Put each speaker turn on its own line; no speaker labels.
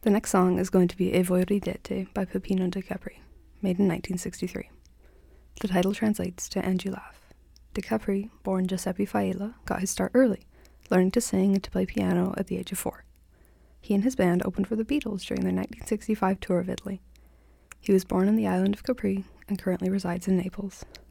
The next song is going to be E voi ridete by Peppino De Capri, made in 1963. The title translates to And You Laugh. De Capri, born Giuseppe Failla, got his start early, learning to sing and to play piano at the age of 4. He and his band opened for the Beatles during their 1965 tour of Italy. He was born on the island of Capri and currently resides in Naples.